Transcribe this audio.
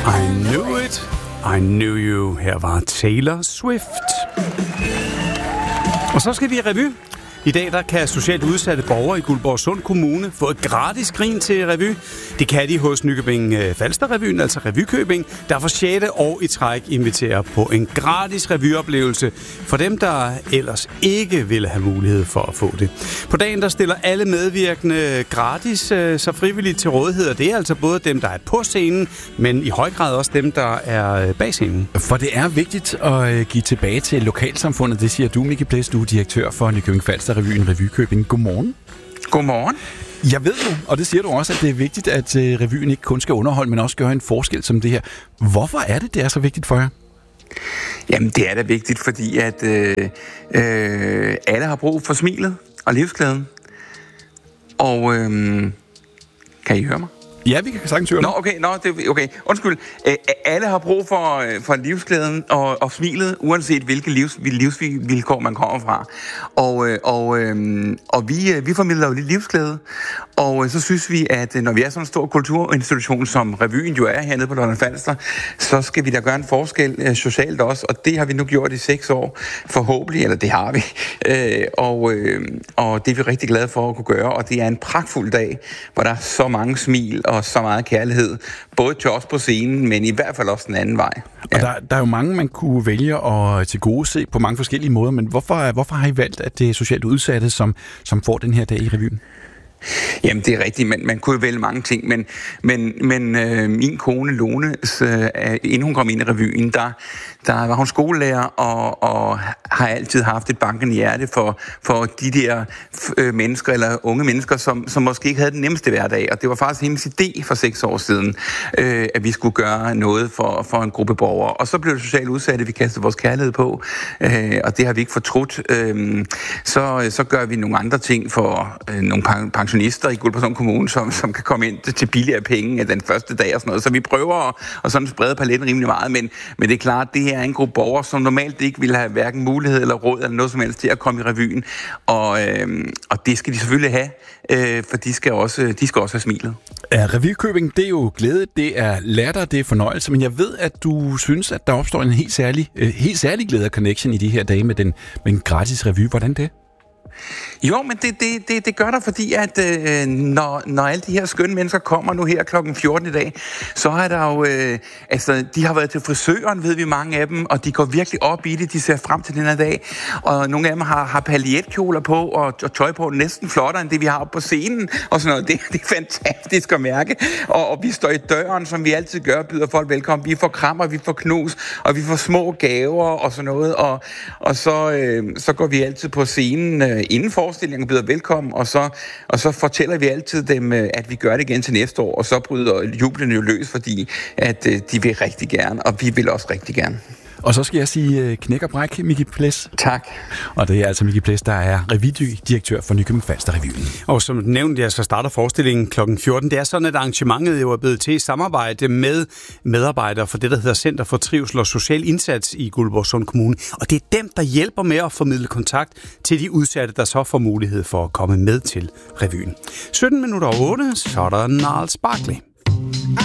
I knew it, I knew you. Her var Taylor Swift. Og så skal vi i revy. I dag der kan socialt udsatte borgere i Guldborgsund Kommune få et gratis grin til revy. Det kan de hos Nykøbing Falster Revyen, altså Revykøbing, der for 6. år i træk inviterer på en gratis revyoplevelse for dem, der ellers ikke ville have mulighed for at få det. På dagen der stiller alle medvirkende gratis så frivilligt til rådighed, og det er altså både dem, der er på scenen, men i høj grad også dem, der er bag scenen. For det er vigtigt at give tilbage til lokalsamfundet, det siger du, Micke Ples, du er direktør for Nykøbing Falster Revyen Revykøbing. Godmorgen. Godmorgen. Jeg ved jo, og det siger du også, at det er vigtigt, at revyen ikke kun skal underholde, men også gøre en forskel som det her. Hvorfor er det er så vigtigt for jer? Jamen, det er da vigtigt, fordi at alle har brug for smilet og livsglæden. Og kan I høre mig? Ja, vi kan sagtens høre det. Okay. Undskyld. Alle har brug for livsglæden og smilet, uanset hvilke livsvilkår man kommer fra. Og vi formidler jo lidt livsglæde. Og så synes vi, at når vi er sådan en stor kulturinstitution, som revyen jo er hernede på Lolland-Falster, så skal vi da gøre en forskel socialt også. Og det har vi nu gjort i 6 år, forhåbentlig, eller det har vi. Og det er vi rigtig glade for at kunne gøre. Og det er en pragtfuld dag, hvor der er så mange smil og så meget kærlighed, både til os på scenen, men i hvert fald også den anden vej. Ja. Og der er jo mange, man kunne vælge at tilgodese på mange forskellige måder, men hvorfor har I valgt, at det er socialt udsatte, som får den her dag i revyen? Jamen, det er rigtigt. Man kunne jo vælge mange ting, men min kone Lone, inden hun kom ind i revyen, der var hun skolelærer og har altid haft et bankende hjerte for de der mennesker, eller unge mennesker, som måske ikke havde den nemmeste hverdag. Og det var faktisk hendes idé for 6 år siden, at vi skulle gøre noget for en gruppe borgere. Og så blev det socialt udsatte, vi kastede vores kærlighed på, og det har vi ikke fortrudt. Så gør vi nogle andre ting for nogle pensionister i Guldborgsund Kommune, som kan komme ind til billigere penge den første dag og sådan noget. Så vi prøver at sådan sprede paletten rimelig meget, men det er klart, det her er en gruppe borgere, som normalt ikke ville have hverken mulighed eller råd eller noget som helst til at komme i revyen. Og det skal de selvfølgelig have, for de skal også have smilet. Ja, Revykøbing, det er jo glæde, det er latter, det er fornøjelse, men jeg ved, at du synes, at der opstår en helt særlig glæde og connection i de her dage med en gratis revy. Hvordan det? Jo, men det gør der, fordi at når alle de her skønne mennesker kommer nu her klokken 14 i dag, så er der jo, de har været til frisøren, ved vi mange af dem, og de går virkelig op i det, de ser frem til den her dag, og nogle af dem har paljetkjoler på, og tøj på næsten flottere end det, vi har oppe på scenen, og sådan noget. Det er fantastisk at mærke, og vi står i døren, som vi altid gør, byder folk velkommen, vi får krammer, vi får knus, og vi får små gaver og sådan noget, og så går vi altid på scenen inden forestillingen byder velkommen, og så fortæller vi altid dem, at vi gør det igen til næste år, og så bryder jublen jo løs, fordi at de vil rigtig gerne, og vi vil også rigtig gerne. Og så skal jeg sige knæk og bræk, Micke Ples. Tak. Og det er altså Micke Ples, der er revydirektør for Nykøbing Falster Revyen. Og som nævnt, så starter forestillingen kl. 14. Det er sådan, at arrangementet jo er blevet til i samarbejde med medarbejdere for det, der hedder Center for Trivsel og Social Indsats i Guldborgsund Kommune. Og det er dem, der hjælper med at formidle kontakt til de udsatte, der så får mulighed for at komme med til revyen. 17 minutter over 8, så er der Gnarls Barkley.